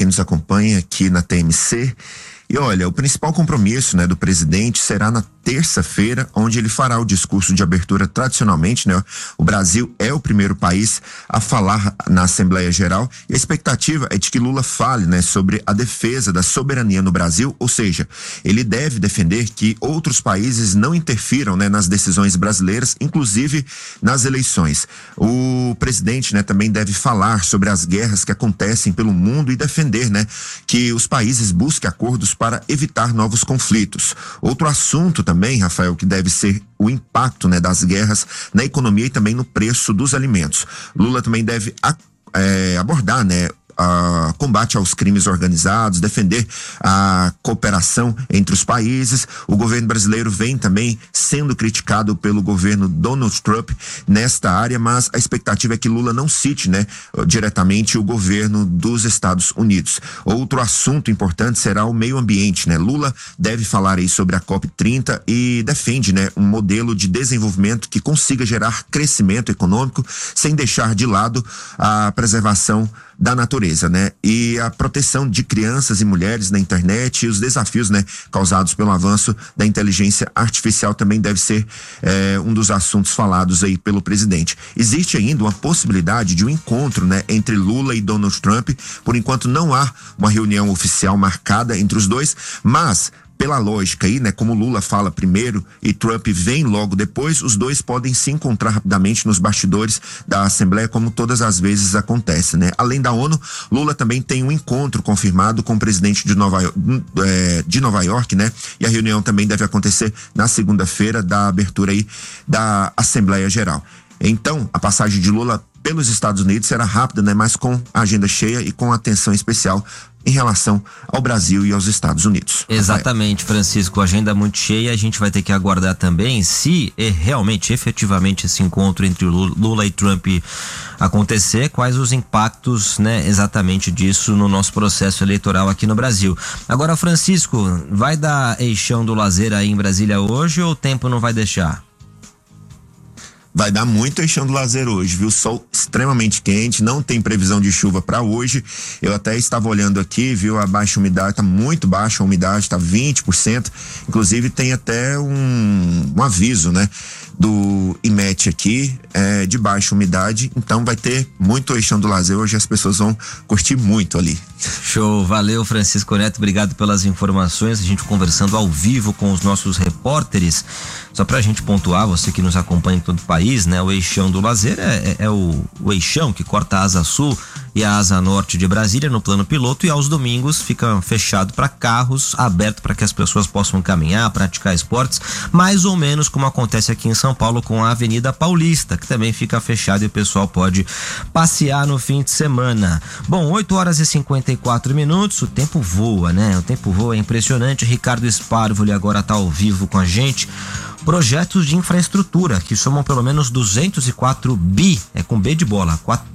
nos acompanha aqui na TMC. E olha, o principal compromisso, né, do presidente será na terça-feira, onde ele fará o discurso de abertura. Tradicionalmente, né, o Brasil é o primeiro país a falar na Assembleia Geral, e a expectativa é de que Lula fale, né, sobre a defesa da soberania no Brasil, ou seja, ele deve defender que outros países não interfiram, né, nas decisões brasileiras, inclusive nas eleições. O presidente, né, também deve falar sobre as guerras que acontecem pelo mundo e defender, né, que os países busquem acordos para evitar novos conflitos. Outro assunto também, Rafael, que deve ser o impacto, né, das guerras na economia e também no preço dos alimentos. Lula também deve abordar, né, combate aos crimes organizados, defender a cooperação entre os países. O governo brasileiro vem também sendo criticado pelo governo Donald Trump nesta área, mas a expectativa é que Lula não cite, né, diretamente o governo dos Estados Unidos. Outro assunto importante será o meio ambiente, né? Lula deve falar aí sobre a COP30 e defende, né, um modelo de desenvolvimento que consiga gerar crescimento econômico sem deixar de lado a preservação da natureza, né? E a proteção de crianças e mulheres na internet e os desafios, né, causados pelo avanço da inteligência artificial também deve ser um dos assuntos falados aí pelo presidente. Existe ainda uma possibilidade de um encontro, né, entre Lula e Donald Trump. Por enquanto não há uma reunião oficial marcada entre os dois, mas pela lógica aí, né, como Lula fala primeiro e Trump vem logo depois, os dois podem se encontrar rapidamente nos bastidores da Assembleia, como todas as vezes acontece, né? Além da ONU, Lula também tem um encontro confirmado com o presidente de Nova York, né? E a reunião também deve acontecer na segunda-feira da abertura aí da Assembleia Geral. Então, a passagem de Lula pelos Estados Unidos será rápida, né? Mas com a agenda cheia e com atenção especial em relação ao Brasil e aos Estados Unidos. Exatamente, Francisco, agenda muito cheia. A gente vai ter que aguardar também se realmente, efetivamente, esse encontro entre Lula e Trump acontecer, quais os impactos, né, exatamente disso no nosso processo eleitoral aqui no Brasil. Agora, Francisco, vai dar eixão do lazer aí em Brasília hoje ou o tempo não vai deixar? Vai dar muito eixão do lazer hoje, viu? Sol extremamente quente, não tem previsão de chuva para hoje. Eu até estava olhando aqui, viu? A baixa umidade tá muito baixa, a umidade tá 20%. Inclusive tem até um aviso, né, do IMET aqui, de baixa umidade. Então vai ter muito eixão do lazer hoje, as pessoas vão curtir muito ali. Show, valeu, Francisco Neto, obrigado pelas informações. A gente conversando ao vivo com os nossos repórteres. Só pra gente pontuar, você que nos acompanha em todo o país, né? O eixão do lazer é o eixão que corta a asa sul e a asa norte de Brasília no plano piloto, e aos domingos fica fechado para carros, aberto para que as pessoas possam caminhar, praticar esportes, mais ou menos como acontece aqui em São Paulo com a Avenida Paulista, que também fica fechada e o pessoal pode passear no fim de semana. Bom, 8h54, o tempo voa, né? O tempo voa, é impressionante. Ricardo Sparvoli agora tá ao vivo com a gente. Projetos de infraestrutura que somam pelo menos 204 com B de bola,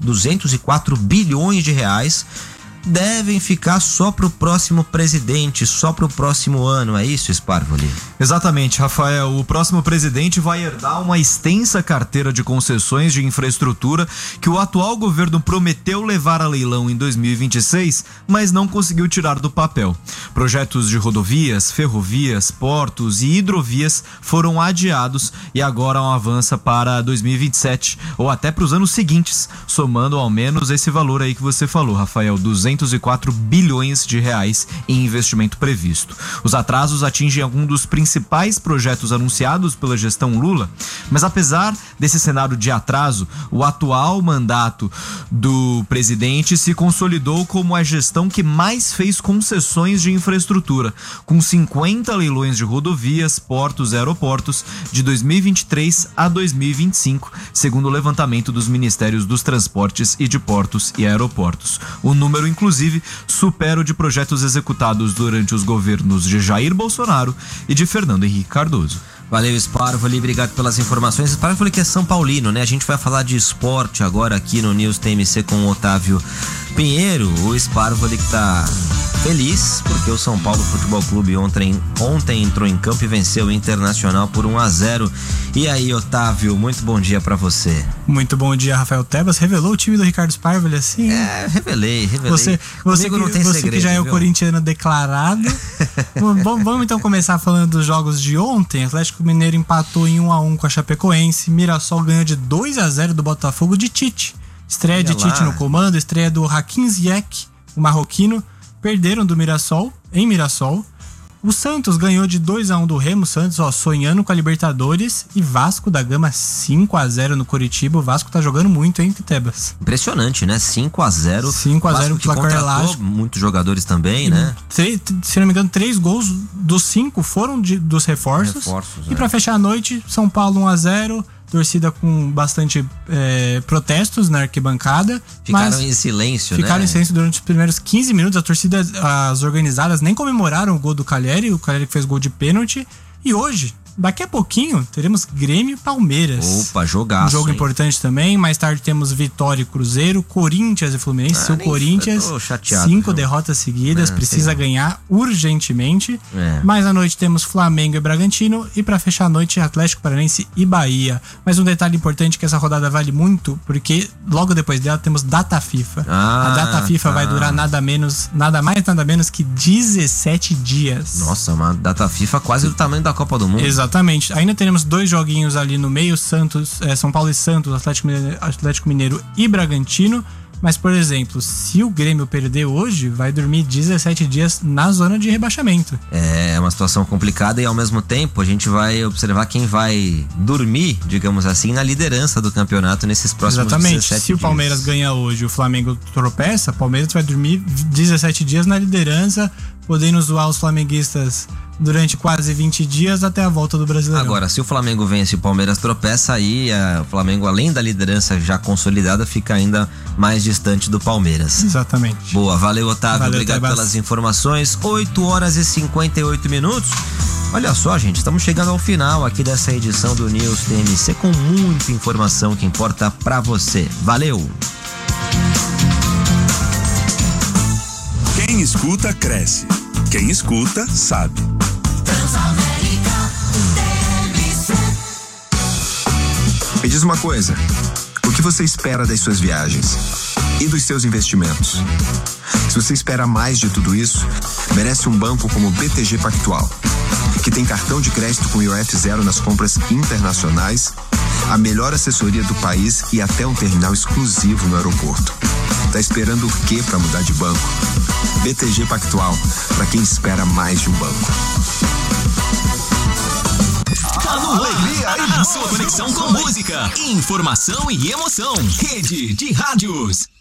204 bilhões de reais, devem ficar só pro próximo presidente, só pro próximo ano, é isso, Sparvoli? Exatamente, Rafael. O próximo presidente vai herdar uma extensa carteira de concessões de infraestrutura que o atual governo prometeu levar a leilão em 2026, mas não conseguiu tirar do papel. Projetos de rodovias, ferrovias, portos e hidrovias foram adiados e agora avança para 2027 ou até para os anos seguintes, somando ao menos esse valor aí que você falou, Rafael, 204 bilhões de reais em investimento previsto. Os atrasos atingem algum dos principais projetos anunciados pela gestão Lula, mas apesar desse cenário de atraso, o atual mandato do presidente se consolidou como a gestão que mais fez concessões de infraestrutura, com 50 leilões de rodovias, portos e aeroportos de 2023 a 2025, segundo o levantamento dos Ministérios dos Transportes e de Portos e Aeroportos. O número, inclusive, supera o de projetos executados durante os governos de Jair Bolsonaro e de Fernando Henrique Cardoso. Valeu, Sparvoli, obrigado pelas informações. Sparvoli que é São Paulino, né? A gente vai falar de esporte agora aqui no News TMC com o Otávio Pinheiro. O Sparvoli que tá feliz porque o São Paulo Futebol Clube ontem entrou em campo e venceu o Internacional por 1-0. E aí, Otávio, muito bom dia pra você. Muito bom dia, Rafael Tebas. Revelou o time do Ricardo Spárvoli assim? Revelei. Você não tem segredo, que já é o viu? corintiano declarado. Vamos então começar falando dos jogos de ontem. Atlético Mineiro empatou em 1-1 com a Chapecoense. Mirassol ganhou de 2-0 do Botafogo de Tite. Estreia de Tite no comando, estreia do Hakim Ziyech, o marroquino. Perderam do Mirassol, em Mirassol. O Santos ganhou de 2-1 do Remo. Santos, sonhando com a Libertadores. E Vasco da Gama 5-0 no Curitiba. O Vasco tá jogando muito, hein, Tebas? Impressionante, né? 5-0. 5-0 placar elástico. Muitos jogadores também, né? Se não me engano, 3 gols dos 5 foram dos reforços. E pra fechar a noite, São Paulo 1-0. Torcida com bastante protestos na arquibancada. Ficaram em silêncio, Ficaram em silêncio durante os primeiros 15 minutos. A torcida, as organizadas nem comemoraram o gol do Caleri. O Caleri que fez gol de pênalti. E hoje, daqui a pouquinho, teremos Grêmio e Palmeiras. Opa, jogaço. Um jogo importante também. Mais tarde temos Vitória e Cruzeiro, Corinthians e Fluminense. O Corinthians, 5 derrotas seguidas, precisa ganhar urgentemente. Mais à noite temos Flamengo e Bragantino. E pra fechar a noite, Atlético Paranaense e Bahia. Mas um detalhe importante que essa rodada vale muito, porque logo depois dela temos data FIFA. A data FIFA vai durar nada mais, nada menos que 17 dias. Nossa, uma data FIFA quase do tamanho da Copa do Mundo. Exatamente. Ainda teremos 2 joguinhos ali no meio, São Paulo e Santos, Atlético Mineiro e Bragantino. Mas, por exemplo, se o Grêmio perder hoje, vai dormir 17 dias na zona de rebaixamento. É uma situação complicada e, ao mesmo tempo, a gente vai observar quem vai dormir, digamos assim, na liderança do campeonato nesses próximos 17 dias. Se o Palmeiras ganha hoje e o Flamengo tropeça, o Palmeiras vai dormir 17 dias na liderança, podendo zoar os flamenguistas durante quase 20 dias até a volta do Brasileirão. Agora, se o Flamengo vence e o Palmeiras tropeça, aí o Flamengo, além da liderança já consolidada, fica ainda mais distante do Palmeiras. Exatamente. Boa, valeu, Otávio. Obrigado pelas informações. 8h58. Olha só, gente, estamos chegando ao final aqui dessa edição do News TMC com muita informação que importa pra você. Valeu! Quem escuta, cresce. Quem escuta, sabe. Me diz uma coisa, o que você espera das suas viagens e dos seus investimentos? Se você espera mais de tudo isso, merece um banco como o BTG Pactual, que tem cartão de crédito com IOF zero nas compras internacionais, a melhor assessoria do país e até um terminal exclusivo no aeroporto. Tá esperando o quê para mudar de banco? BTG Pactual, para quem espera mais de um banco. Alegria, a sua conexão com música, informação e emoção. Rede de Rádios.